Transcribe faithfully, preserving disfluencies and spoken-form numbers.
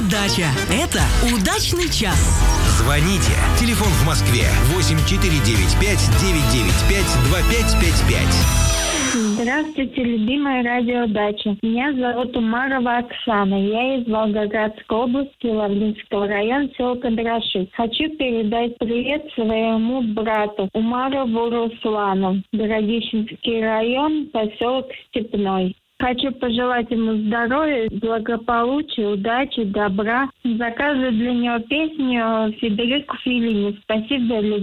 Радиодача. Это удачный час. Звоните. Телефон в Москве восемь четыре девять пять девять девять пять два пять пять пять. Здравствуйте, любимая радиодача. Меня зовут Умарова Оксана. Я из Волгоградской области, Лавринского района, село Кондраши. Хочу передать привет своему брату Умарову Руслану. Городищенский район, поселок Степной. Хочу пожелать ему здоровья, благополучия, удачи, добра. Заказываю для него песню Федерико Феллини. Спасибо за любовь.